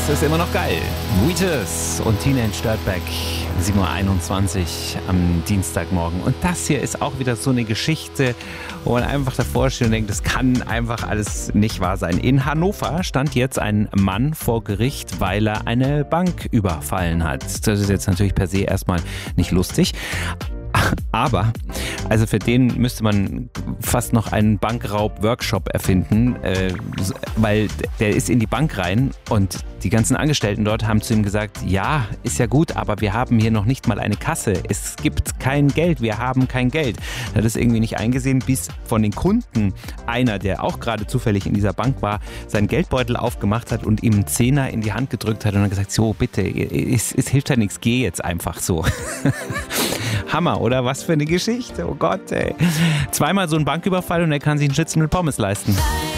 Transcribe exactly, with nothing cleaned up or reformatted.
ist immer noch geil. Wheatus und Teenage Dirtbag, sieben Uhr einundzwanzig am Dienstagmorgen. Und das hier ist auch wieder so eine Geschichte, wo man einfach davor steht und denkt, das kann einfach alles nicht wahr sein. In Hannover stand jetzt ein Mann vor Gericht, weil er eine Bank überfallen hat. Das ist jetzt natürlich per se erstmal nicht lustig. Aber, also für den müsste man fast noch einen Bankraub-Workshop erfinden, äh, weil der ist in die Bank rein und die ganzen Angestellten dort haben zu ihm gesagt, ja, ist ja gut, aber wir haben hier noch nicht mal eine Kasse. Es gibt kein Geld, wir haben kein Geld. Er hat es irgendwie nicht eingesehen, bis von den Kunden einer, der auch gerade zufällig in dieser Bank war, seinen Geldbeutel aufgemacht hat und ihm einen Zehner in die Hand gedrückt hat und dann gesagt, so bitte, es, es hilft ja nichts, geh jetzt einfach so. Hammer, oder? Was für eine Geschichte. Oh Gott, ey. Zweimal so ein Banküberfall und er kann sich einen Schnitzel mit Pommes leisten.